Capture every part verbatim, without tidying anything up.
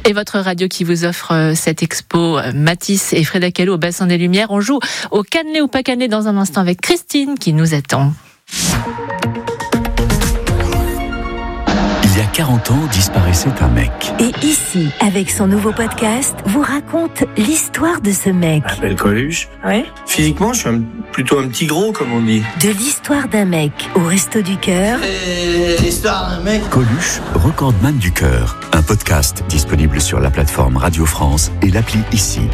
Et votre radio qui vous offre cette expo Matisse et Frida Kahlo au Bassin des Lumières. On joue au cannelé ou pas cannelé dans un instant avec Christine qui nous attend. Il y a quarante ans, disparaissait un mec. Et ici, avec son nouveau podcast, vous raconte l'histoire de ce mec. Je m'appelle Coluche. Ouais. Physiquement, je suis un, plutôt un petit gros, comme on dit. De l'histoire d'un mec au Resto du Cœur. Et l'histoire d'un mec. Coluche, recordman du cœur. Un podcast disponible sur la plateforme Radio France et l'appli Ici.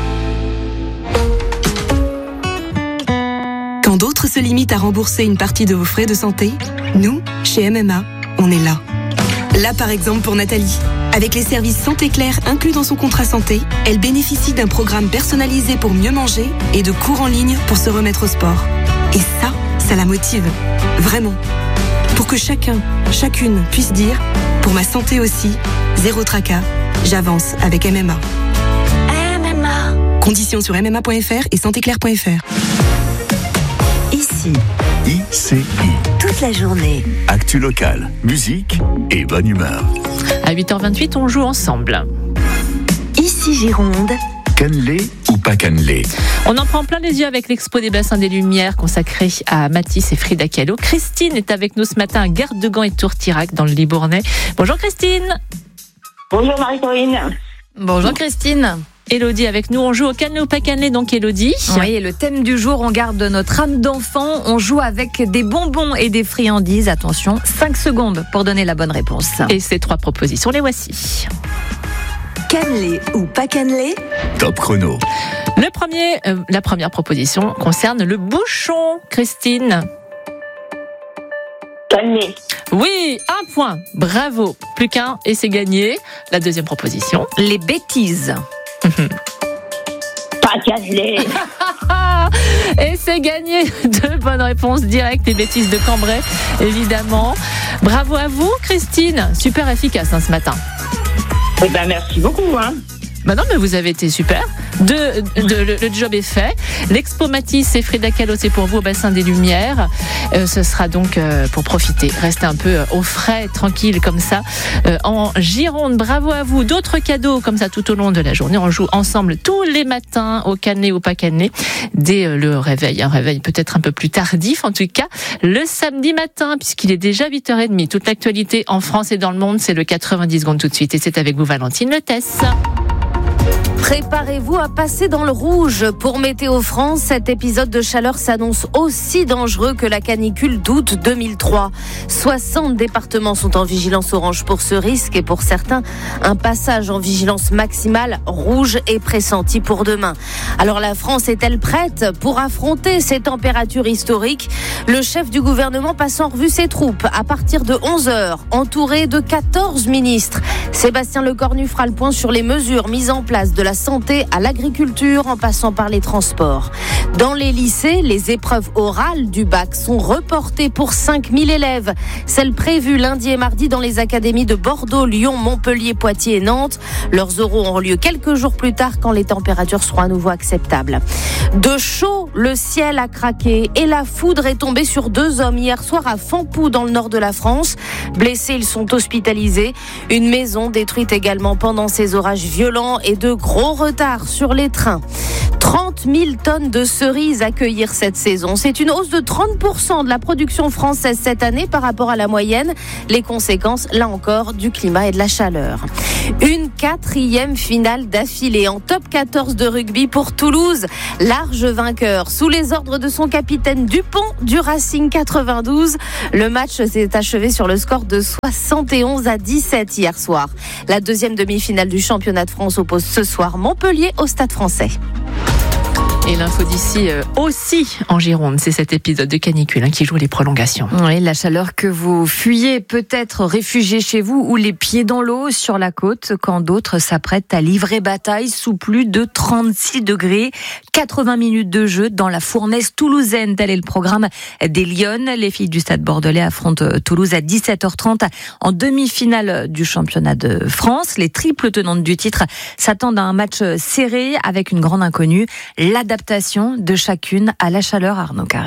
Quand d'autres se limitent à rembourser une partie de vos frais de santé, nous, chez M M A, on est là. Là, par exemple, pour Nathalie. Avec les services Santé Claire inclus dans son contrat santé, elle bénéficie d'un programme personnalisé pour mieux manger et de cours en ligne pour se remettre au sport. Et ça, ça la motive. Vraiment. Pour que chacun, chacune puisse dire « Pour ma santé aussi, zéro tracas, j'avance avec M M A ». M M A. Conditions sur m m a point f r et santé claire point f r. Ici. I C I. Toute la journée. Actu locale, musique et bonne humeur. À huit heures vingt-huit, on joue ensemble. Ici Gironde. Cannelé ou pas cannelé? On en prend plein les yeux avec l'expo des Bassins des Lumières consacrée à Matisse et Frida Kahlo. Christine est avec nous ce matin à Gare de Gand et Tourtirac dans le Libournais. Bonjour Christine. Bonjour Marie-Corinne. Bonjour Christine. Élodie avec nous, on joue au cannelé ou pas cannelé, donc Élodie. Oui, et le thème du jour, on garde notre âme d'enfant, on joue avec des bonbons et des friandises. Attention, cinq secondes pour donner la bonne réponse. Et ces trois propositions, les voici. Cannelé ou pas cannelé? Top chrono. Le premier, euh, la première proposition concerne le bouchon, Christine. Cannelé. Oui, un point, bravo. Plus qu'un et c'est gagné. La deuxième proposition. Les bêtises. Pas cannelé. Et c'est gagné. Deux bonnes réponses directes. Les bêtises de Cambrai, évidemment. Bravo à vous, Christine. Super efficace hein, ce matin. Eh ben merci beaucoup. Hein. Bah non, mais vous avez été super. De, de, le, le job est fait. L'expo Matisse et Frida Kahlo, c'est pour vous au Bassin des Lumières. Euh, ce sera donc euh, pour profiter. Restez un peu au frais, tranquille comme ça. Euh, en Gironde, bravo à vous. D'autres cadeaux comme ça tout au long de la journée. On joue ensemble tous les matins au cannelé ou pas cannelé. Dès euh, le réveil. Un réveil peut-être un peu plus tardif en tout cas. Le samedi matin, puisqu'il est déjà huit heures trente. Toute l'actualité en France et dans le monde, c'est le quatre-vingt-dix secondes tout de suite. Et c'est avec vous Valentine Letesse. Préparez-vous à passer dans le rouge. Pour Météo France, cet épisode de chaleur s'annonce aussi dangereux que la canicule d'août deux mille trois. soixante départements sont en vigilance orange pour ce risque et pour certains, un passage en vigilance maximale rouge est pressenti pour demain. Alors la France est-elle prête pour affronter ces températures historiques? Le chef du gouvernement passe en revue ses troupes à partir de onze heures, entouré de quatorze ministres. Sébastien Lecornu fera le point sur les mesures mises en place de la santé à l'agriculture en passant par les transports. Dans les lycées, les épreuves orales du bac sont reportées pour cinq mille élèves. Celles prévues lundi et mardi dans les académies de Bordeaux, Lyon, Montpellier, Poitiers et Nantes. Leurs oraux auront lieu quelques jours plus tard quand les températures seront à nouveau acceptables. De chaud, le ciel a craqué et la foudre est tombée sur deux hommes hier soir à Fampou dans le nord de la France. Blessés, ils sont hospitalisés. Une maison détruite également pendant ces orages violents et de gros retard sur les trains. trente mille tonnes de cerises à cueillir cette saison. C'est une hausse de trente pour cent de la production française cette année par rapport à la moyenne. Les conséquences, là encore, du climat et de la chaleur. Une quatrième finale d'affilée en top quatorze de rugby pour Toulouse. Large vainqueur sous les ordres de son capitaine Dupont du Racing quatre-vingt-douze. Le match s'est achevé sur le score de soixante et onze à dix-sept hier soir. La deuxième demi-finale du championnat de France oppose ce soir Montpellier au Stade Français. Et l'info d'ici euh, aussi en Gironde, c'est cet épisode de canicule hein, qui joue les prolongations. Oui, la chaleur que vous fuyez, peut-être réfugiés chez vous ou les pieds dans l'eau sur la côte, quand d'autres s'apprêtent à livrer bataille sous plus de trente-six degrés. quatre-vingts minutes de jeu dans la fournaise toulousaine, tel est le programme des Lyonnes. Les filles du Stade Bordelais affrontent Toulouse à dix-sept heures trente en demi-finale du championnat de France. Les triples tenantes du titre s'attendent à un match serré avec une grande inconnue, l'adaptation de chacune à la chaleur. Arnaud Carré.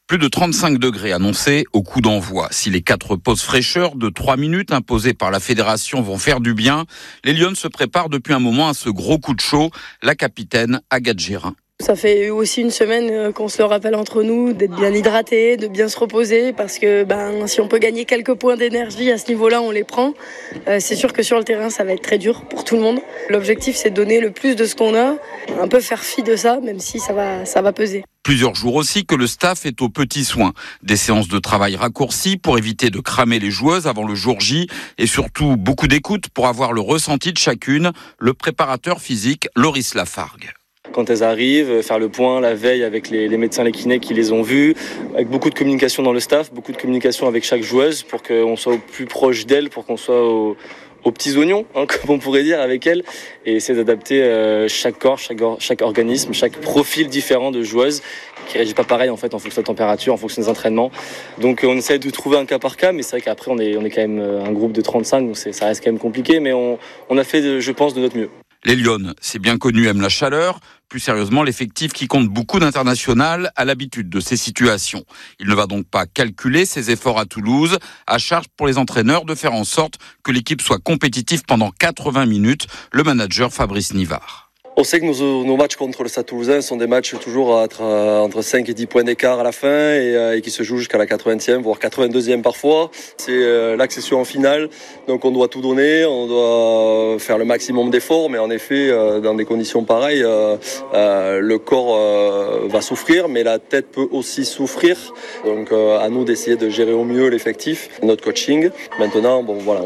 Plus de trente-cinq degrés annoncés au coup d'envoi. Si les quatre pauses fraîcheurs de trois minutes imposées par la fédération vont faire du bien, les Lions se préparent depuis un moment à ce gros coup de chaud. La capitaine Agathe Gérin. Ça fait aussi une semaine qu'on se le rappelle entre nous, d'être bien hydraté, de bien se reposer, parce que ben, si on peut gagner quelques points d'énergie à ce niveau-là, on les prend. Euh, c'est sûr que sur le terrain, ça va être très dur pour tout le monde. L'objectif, c'est de donner le plus de ce qu'on a, un peu faire fi de ça, même si ça va, ça va peser. Plusieurs jours aussi que le staff est aux petits soins. Des séances de travail raccourcies pour éviter de cramer les joueuses avant le jour J et surtout beaucoup d'écoute pour avoir le ressenti de chacune. Le préparateur physique Loris Lafargue. Quand elles arrivent, faire le point la veille avec les, les médecins, les kinés qui les ont vues, avec beaucoup de communication dans le staff, beaucoup de communication avec chaque joueuse pour qu'on soit au plus proche d'elles, pour qu'on soit au, aux petits oignons, hein, comme on pourrait dire, avec elles, et essayer d'adapter euh, chaque corps, chaque, chaque organisme, chaque profil différent de joueuse qui ne réagit pas pareil en fait en fonction de la température, en fonction des entraînements. Donc on essaie de trouver un cas par cas, mais c'est vrai qu'après on est, on est quand même un groupe de trente-cinq, donc c'est, ça reste quand même compliqué, mais on, on a fait, je pense, de notre mieux. Les Lions, c'est bien connu, aiment la chaleur. Plus sérieusement, l'effectif qui compte beaucoup d'internationales a l'habitude de ces situations. Il ne va donc pas calculer ses efforts à Toulouse. À charge pour les entraîneurs de faire en sorte que l'équipe soit compétitive pendant quatre-vingts minutes. Le manager Fabrice Nivard. On sait que nos, nos matchs contre le Stade Toulousain sont des matchs toujours à être, euh, entre cinq et dix points d'écart à la fin et, euh, et qui se jouent jusqu'à la quatre-vingtième, voire quatre-vingt-deuxième parfois. C'est euh, l'accession en finale, donc on doit tout donner, on doit faire le maximum d'efforts, mais en effet, euh, dans des conditions pareilles, euh, euh, le corps euh, va souffrir, mais la tête peut aussi souffrir. Donc euh, à nous d'essayer de gérer au mieux l'effectif, notre coaching. Maintenant, bon voilà,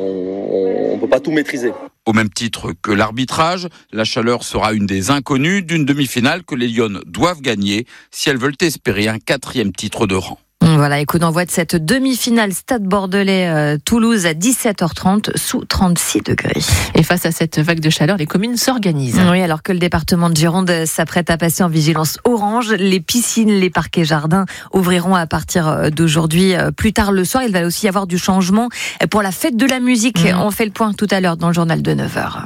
on ne peut pas tout maîtriser. Au même titre que l'arbitrage, la chaleur sera une des inconnues d'une demi-finale que les Lions doivent gagner si elles veulent espérer un quatrième titre de rang. Voilà, et coup d'envoi de cette demi-finale Stade Bordelais-Toulouse à dix-sept heures trente sous trente-six degrés. Et face à cette vague de chaleur, les communes s'organisent. Oui, alors que le département de Gironde s'apprête à passer en vigilance orange, les piscines, les parcs et jardins ouvriront à partir d'aujourd'hui. Plus tard le soir, il va aussi y avoir du changement pour la fête de la musique. Mmh. On fait le point tout à l'heure dans le journal de neuf heures.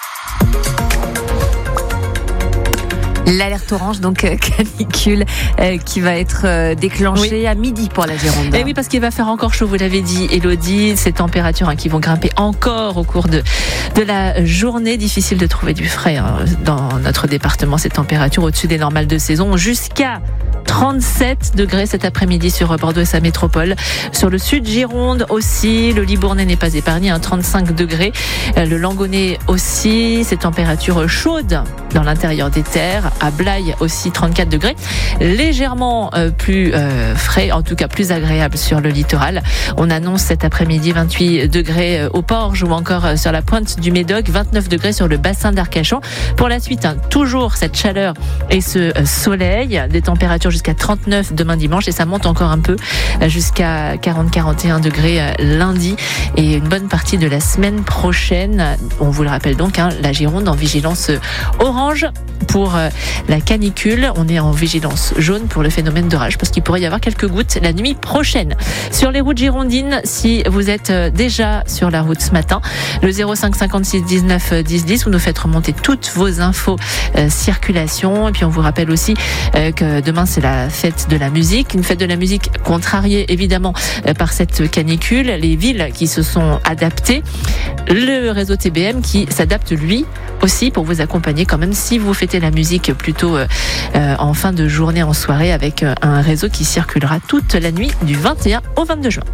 L'alerte orange, donc euh, canicule, euh, qui va être euh, déclenchée oui. à midi pour la Gironde. Et oui, parce qu'il va faire encore chaud, vous l'avez dit, Élodie. Ces températures hein, qui vont grimper encore au cours de, de la journée. Difficile de trouver du frais hein, dans notre département. Ces températures au-dessus des normales de saison, jusqu'à trente-sept degrés cet après-midi sur Bordeaux et sa métropole. Sur le sud Gironde aussi, le Libournais n'est pas épargné, hein, trente-cinq degrés. Le Langonnet aussi, ces températures chaudes dans l'intérieur des terres. À Blaye aussi trente-quatre degrés, légèrement euh, plus euh, frais, en tout cas plus agréable sur le littoral. On annonce cet après-midi vingt-huit degrés au Porge ou encore euh, sur la pointe du Médoc, vingt-neuf degrés sur le bassin d'Arcachon. Pour la suite, hein, toujours cette chaleur et ce euh, soleil, des températures jusqu'à trente-neuf demain dimanche et ça monte encore un peu euh, jusqu'à quarante à quarante et un degrés euh, lundi et une bonne partie de la semaine prochaine. On vous le rappelle donc, hein, la Gironde en vigilance orange pour euh, la canicule. On est en vigilance jaune pour le phénomène d'orage parce qu'il pourrait y avoir quelques gouttes la nuit prochaine. Sur les routes girondines, si vous êtes déjà sur la route ce matin, le zéro cinq cinquante-six dix-neuf dix dix, vous nous faites remonter toutes vos infos euh, circulation. Et puis on vous rappelle aussi euh, que demain c'est la fête de la musique, une fête de la musique contrariée évidemment euh, par cette canicule. Les villes qui se sont adaptées, le réseau T B M qui s'adapte lui aussi pour vous accompagner quand même si vous fêtez la musique plutôt euh, en fin de journée, en soirée, avec euh, un réseau qui circulera toute la nuit du vingt et un au vingt-deux juin.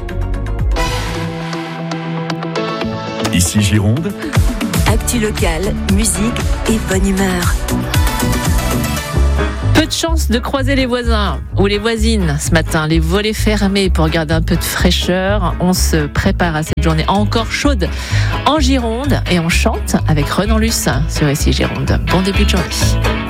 Ici Gironde. Actu locale, musique et bonne humeur. Peu de chance de croiser les voisins ou les voisines ce matin, les volets fermés pour garder un peu de fraîcheur. On se prépare à cette journée encore chaude en Gironde et on chante avec Renan Luce sur Ici Gironde. Bon début de journée.